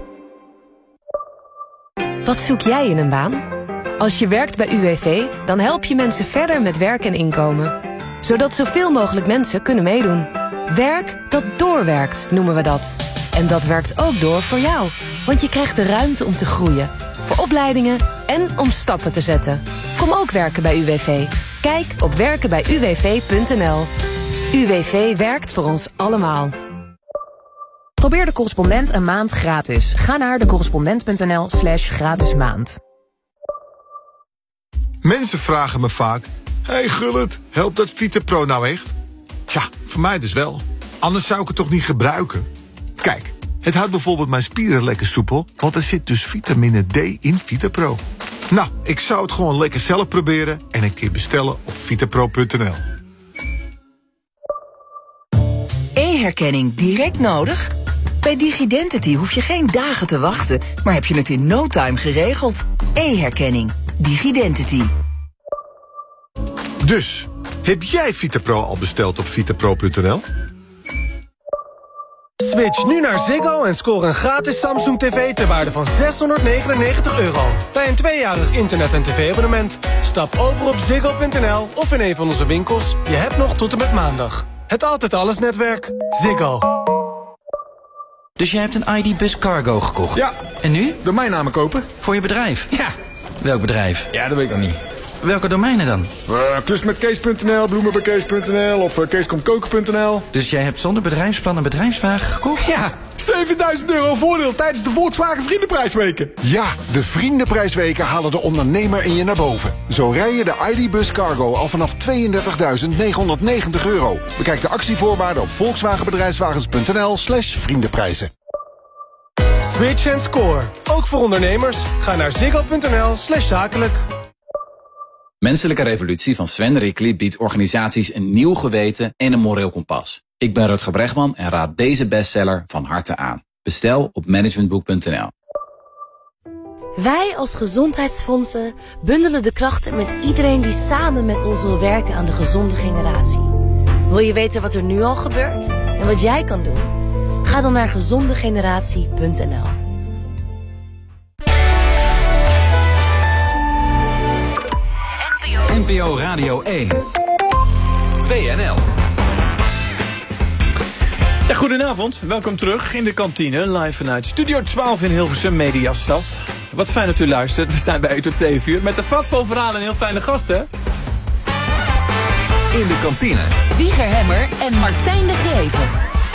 Wat zoek jij in een baan? Als je werkt bij U W V, dan help je mensen verder met werk en inkomen. Zodat zoveel mogelijk mensen kunnen meedoen. Werk dat doorwerkt, noemen we dat. En dat werkt ook door voor jou. Want je krijgt de ruimte om te groeien. Voor opleidingen en om stappen te zetten. Kom ook werken bij U W V. Kijk op werken bij u w v punt n l. U W V werkt voor ons allemaal. Probeer De Correspondent een maand gratis. Ga naar decorrespondent punt n l slash gratis maand. Mensen vragen me vaak: hey Gullit, helpt dat VitaPro nou echt? Tja, voor mij dus wel. Anders zou ik het toch niet gebruiken? Kijk, het houdt bijvoorbeeld mijn spieren lekker soepel, want er zit dus vitamine D in VitaPro. Nou, ik zou het gewoon lekker zelf proberen en een keer bestellen op vitapro punt n l. E-herkenning direct nodig? Bij DigiDentity hoef je geen dagen te wachten, maar heb je het in no time geregeld. E-herkenning. DigiDentity. Dus, heb jij VitaPro al besteld op vitapro punt n l? Switch nu naar Ziggo en score een gratis Samsung T V ter waarde van zeshonderdnegenennegentig euro. Bij een tweejarig internet- en tv-abonnement. Stap over op ziggo punt n l of in een van onze winkels. Je hebt nog tot en met maandag. Het Altijd Alles netwerk. Ziggo. Dus jij hebt een I D-bus cargo gekocht? Ja. En nu? Domeinnamen kopen. Voor je bedrijf? Ja. Welk bedrijf? Ja, dat weet ik nog niet. Welke domeinen dan? Uh, Klusmetkees punt n l, bloemenbekees punt n l of uh, keeskomkoken punt n l. Dus jij hebt zonder bedrijfsplan een bedrijfswagen gekocht? Ja, zevenduizend euro voordeel tijdens de Volkswagen Vriendenprijsweken. Ja, de Vriendenprijsweken halen de ondernemer in je naar boven. Zo rij je de I D-bus cargo al vanaf tweeëndertigduizend negenhonderdnegentig euro. Bekijk de actievoorwaarden op volkswagenbedrijfswagens punt n l slash vriendenprijzen. Switch en score. Ook voor ondernemers. Ga naar ziggo punt n l slash zakelijk. Menselijke Revolutie van Sven Rickly biedt organisaties een nieuw geweten en een moreel kompas. Ik ben Rutger Bregman en raad deze bestseller van harte aan. Bestel op managementboek punt n l. Wij als gezondheidsfondsen bundelen de krachten met iedereen die samen met ons wil werken aan de gezonde generatie. Wil je weten wat er nu al gebeurt en wat jij kan doen? Ga dan naar gezondegeneratie punt n l. N P O Radio één. W N L. Ja, goedenavond, welkom terug in de kantine. Live vanuit Studio twaalf in Hilversum, Mediastad. Wat fijn dat u luistert. We zijn bij u tot zeven uur met een vat vol verhalen en heel fijne gasten. In de kantine. Wieger Hemmer en Martijn de Greven.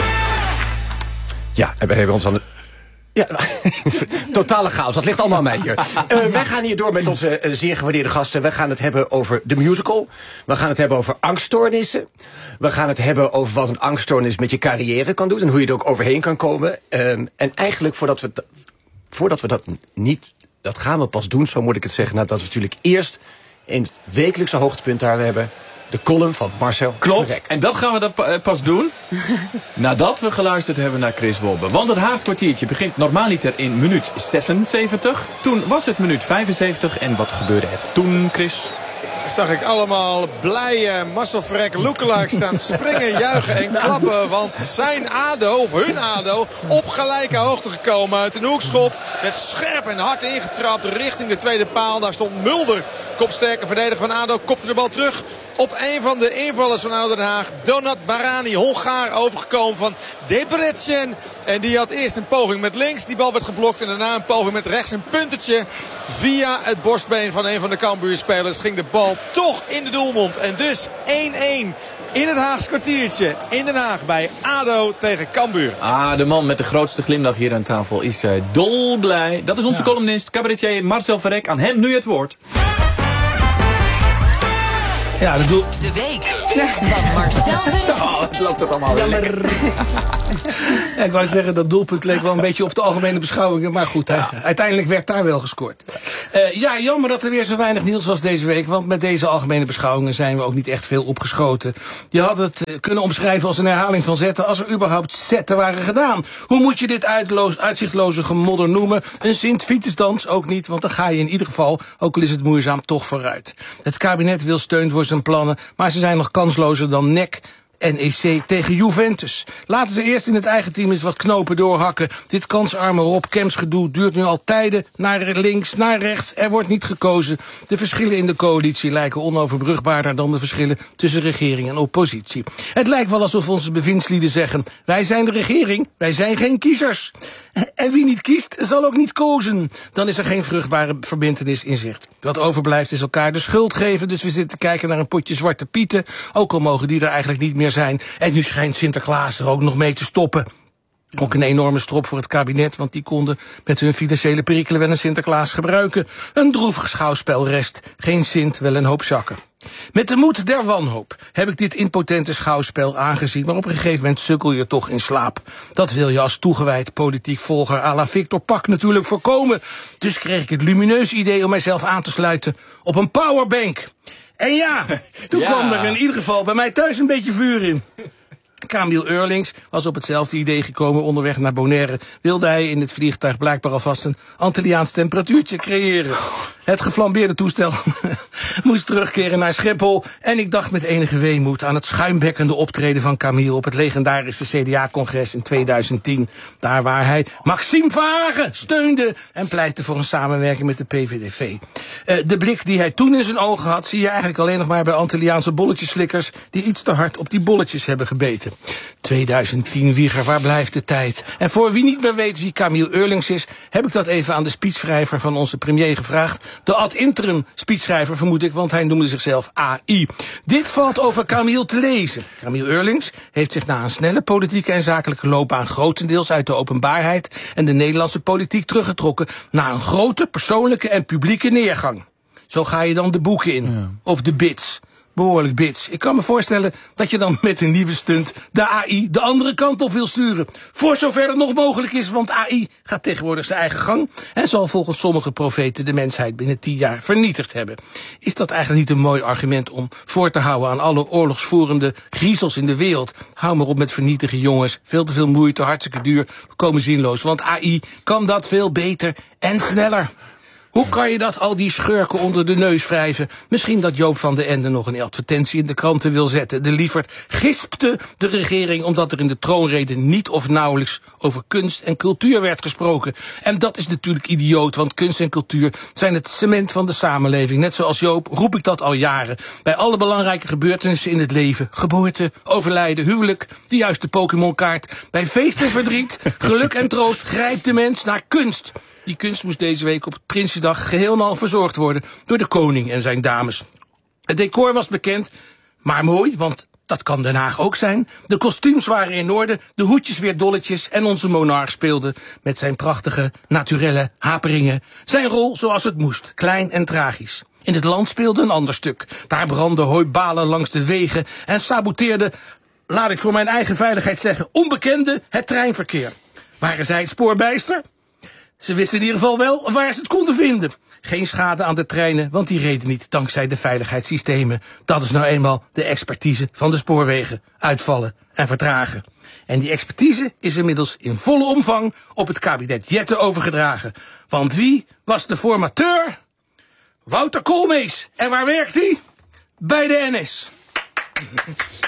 Ja, we hebben ons aan de... Ja, totale chaos. Dat ligt allemaal aan mij hier. Uh, wij gaan hier door met onze uh, zeer gewaardeerde gasten. We gaan het hebben over de musical. We gaan het hebben over angststoornissen. We gaan het hebben over wat een angststoornis met je carrière kan doen. En hoe je er ook overheen kan komen. Uh, en eigenlijk, voordat we, voordat we dat niet... Dat gaan we pas doen, zo moet ik het zeggen. Nadat we natuurlijk eerst een wekelijkse hoogtepunt daar hebben. De column van Marcel Klopt, Verrek. En dat gaan we dan pas doen nadat we geluisterd hebben naar Chris Wobbe. Want het Haagskwartiertje begint normaaliter in minuut zesenzeventig. Toen was het minuut vijfenzeventig. En wat gebeurde er toen, Chris? Zag ik allemaal blije Marcel Verrek lookalikes staan springen, juichen en klappen. Want zijn A D O, of hun A D O, op gelijke hoogte gekomen uit een hoekschop. Met scherp en hard ingetrapt richting de tweede paal. Daar stond Mulder, kopsterke verdediger van A D O, kopte de bal terug. op een van de invallers van ADO Den Haag. Donat Barani, Hongaar, overgekomen van Debrecen. En die had eerst een poging met links. Die bal werd geblokt. En daarna een poging met rechts. Een puntertje via het borstbeen van een van de Cambuurspelers. Ging de bal toch in de doelmond. En dus één-één. In het Haags kwartiertje in Den Haag bij ADO tegen Cambuur. Ah, de man met de grootste glimlach hier aan tafel is uh, dolblij. Dat is onze ja. columnist, cabaretier Marcel Verrek. Aan hem nu het woord. Ja, dat doel... De week van Marcel Verrek. Oh, het loopt toch allemaal weer lekker. Ja, ik wou zeggen, dat doelpunt leek wel een beetje op de algemene beschouwingen. Maar goed, ja. hij, uiteindelijk werd daar wel gescoord. Uh, ja, jammer dat er weer zo weinig nieuws was deze week. Want met deze algemene beschouwingen zijn we ook niet echt veel opgeschoten. Je had het uh, kunnen omschrijven als een herhaling van zetten, als er überhaupt zetten waren gedaan. Hoe moet je dit uitloos, uitzichtloze gemodder noemen? Een Sint-Vitusdans ook niet, want dan ga je in ieder geval, ook al is het moeizaam, toch vooruit. Het kabinet wil steun voor zijn plannen, maar ze zijn nog kanslozer dan N E C... N E C tegen Juventus. Laten ze eerst in het eigen team eens wat knopen doorhakken. Dit kansarme Rob Kemps gedoe duurt nu al tijden. Naar links, naar rechts. Er wordt niet gekozen. De verschillen in de coalitie lijken onoverbrugbaarder dan de verschillen tussen regering en oppositie. Het lijkt wel alsof onze bewindslieden zeggen: wij zijn de regering, wij zijn geen kiezers. En wie niet kiest, zal ook niet kozen. Dan is er geen vruchtbare verbintenis in zicht. Wat overblijft is elkaar de schuld geven. Dus we zitten te kijken naar een potje zwarte pieten. Ook al mogen die er eigenlijk niet meer zijn. En nu schijnt Sinterklaas er ook nog mee te stoppen. Ook een enorme strop voor het kabinet, want die konden met hun financiële perikelen wel een Sinterklaas gebruiken. Een droevig schouwspel rest. Geen Sint, wel een hoop zakken. Met de moed der wanhoop heb ik dit impotente schouwspel aangezien, maar op een gegeven moment sukkel je toch in slaap. Dat wil je als toegewijd politiek volger à la Victor Pak natuurlijk voorkomen. Dus kreeg ik het lumineuze idee om mijzelf aan te sluiten op een powerbank. En ja, toen ja. kwam er in ieder geval bij mij thuis een beetje vuur in. Camille Eurlings was op hetzelfde idee gekomen. Onderweg naar Bonaire wilde hij in het vliegtuig blijkbaar alvast een Antilliaans temperatuurtje creëren. Het geflambeerde toestel moest terugkeren naar Schiphol. En ik dacht met enige weemoed aan het schuimbekkende optreden van Camille op het legendarische C D A-congres in tweeduizend tien. Daar waar hij Maxime Verhagen steunde en pleitte voor een samenwerking met de P V D V. Uh, de blik die hij toen in zijn ogen had, zie je eigenlijk alleen nog maar bij Antilliaanse bolletjeslikkers die iets te hard op die bolletjes hebben gebeten. tweeduizend tien, Wieger, waar blijft de tijd? En voor wie niet meer weet wie Camille Eurlings is, heb ik dat even aan de speechschrijver van onze premier gevraagd. De ad interim speechschrijver vermoed ik, want hij noemde zichzelf A I. Dit valt over Camille te lezen. Camille Eurlings heeft zich na een snelle politieke en zakelijke loopbaan grotendeels uit de openbaarheid en de Nederlandse politiek teruggetrokken naar een grote persoonlijke en publieke neergang. Zo ga je dan de boeken in. Ja. Of de bits. Behoorlijk bits. Ik kan me voorstellen dat je dan met een nieuwe stunt de A I de andere kant op wil sturen. Voor zover het nog mogelijk is, want A I gaat tegenwoordig zijn eigen gang en zal volgens sommige profeten de mensheid binnen tien jaar vernietigd hebben. Is dat eigenlijk niet een mooi argument om voor te houden aan alle oorlogsvoerende griezels in de wereld? Hou maar op met vernietigen, jongens. Veel te veel moeite, hartstikke duur, komen zinloos. Want A I kan dat veel beter en sneller. Hoe kan je dat al die schurken onder de neus wrijven? Misschien dat Joop van den Ende nog een advertentie in de kranten wil zetten. De lieverd gispte de regering omdat er in de troonrede niet of nauwelijks over kunst en cultuur werd gesproken. En dat is natuurlijk idioot, want kunst en cultuur zijn het cement van de samenleving. Net zoals Joop roep ik dat al jaren. Bij alle belangrijke gebeurtenissen in het leven, geboorte, overlijden, huwelijk, de juiste Pokémon-kaart. Bij feest en verdriet, geluk en troost grijpt de mens naar kunst. Die kunst moest deze week op het Prinsjesdag geheel en al verzorgd worden door de koning en zijn dames. Het decor was bekend, maar mooi, want dat kan Den Haag ook zijn. De kostuums waren in orde, de hoedjes weer dolletjes en onze monarch speelde met zijn prachtige naturelle haperingen zijn rol zoals het moest, klein en tragisch. In het land speelde een ander stuk. Daar brandden hooibalen langs de wegen en saboteerde, laat ik voor mijn eigen veiligheid zeggen, onbekende het treinverkeer. Waren zij het spoorbijster? Ze wisten in ieder geval wel waar ze het konden vinden. Geen schade aan de treinen, want die reden niet dankzij de veiligheidssystemen. Dat is nou eenmaal de expertise van de spoorwegen. Uitvallen en vertragen. En die expertise is inmiddels in volle omvang op het kabinet Jette overgedragen. Want wie was de formateur? Wouter Koolmees. En waar werkt hij? Bij de N S.